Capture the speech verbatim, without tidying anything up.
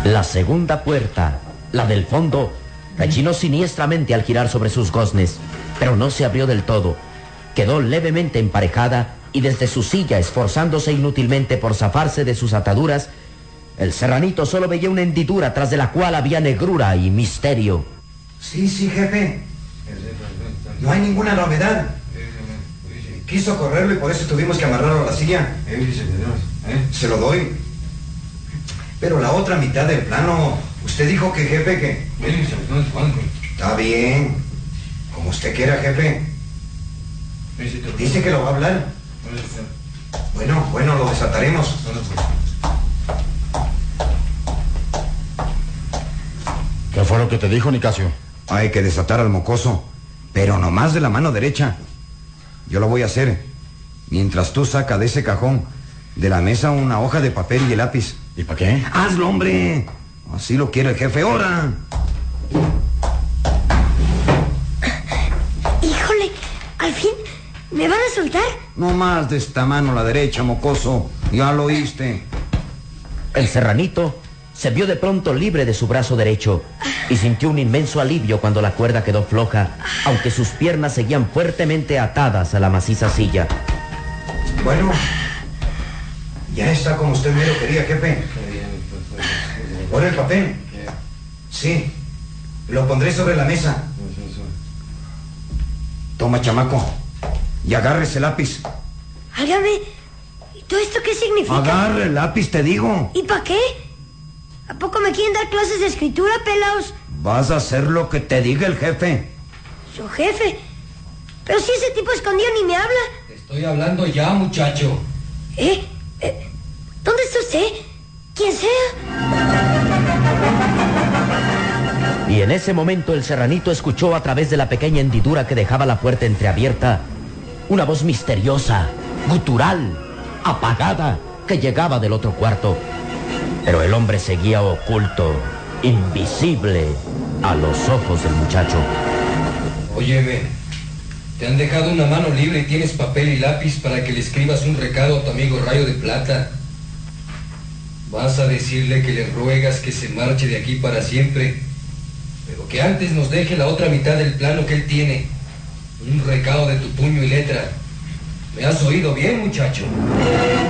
La segunda puerta, la del fondo, rechinó siniestramente al girar sobre sus goznes, pero no se abrió del todo. Quedó levemente emparejada y desde su silla, esforzándose inútilmente por zafarse de sus ataduras, el serranito solo veía una hendidura tras de la cual había negrura y misterio. Sí, sí, jefe. No hay ninguna novedad. Quiso correrlo y por eso tuvimos que amarrarlo a la silla. Se lo doy. Pero la otra mitad del plano, usted dijo que, jefe, que... Está bien. Como usted quiera, jefe. Dice que lo va a hablar. Bueno, bueno, lo desataremos. ¿Qué fue lo que te dijo, Nicasio? Hay que desatar al mocoso, pero nomás de la mano derecha. Yo lo voy a hacer. Mientras tú sacas de ese cajón de la mesa una hoja de papel y el lápiz. ¿Y para qué? ¡Hazlo, hombre! Así lo quiere el jefe. ¡Ahora! Híjole, al fin, ¿me van a soltar? No más de esta mano la derecha, mocoso. Ya lo oíste. El serranito se vio de pronto libre de su brazo derecho y sintió un inmenso alivio cuando la cuerda quedó floja, aunque sus piernas seguían fuertemente atadas a la maciza silla. Bueno, ya está como usted me lo quería, jefe. ¿Por el papel? Sí, lo pondré sobre la mesa. Toma, chamaco, y agarre ese lápiz. Hágame, ¿y todo esto qué significa? Agarre el lápiz, te digo. ¿Y para qué? ¿A poco me quieren dar clases de escritura, pelaos? Vas a hacer lo que te diga el jefe. Su jefe. Pero si ese tipo escondido ni me habla. Te estoy hablando ya, muchacho. ¿Eh? ¿Eh? ¿Dónde está usted? ¿Quién sea? Y en ese momento el serranito escuchó a través de la pequeña hendidura que dejaba la puerta entreabierta una voz misteriosa, gutural, apagada, que llegaba del otro cuarto. Pero el hombre seguía oculto, invisible, a los ojos del muchacho. Óyeme, te han dejado una mano libre y tienes papel y lápiz para que le escribas un recado a tu amigo Rayo de Plata. Vas a decirle que le ruegas que se marche de aquí para siempre, pero que antes nos deje la otra mitad del plano que él tiene. Un recado de tu puño y letra. ¿Me has oído bien, muchacho?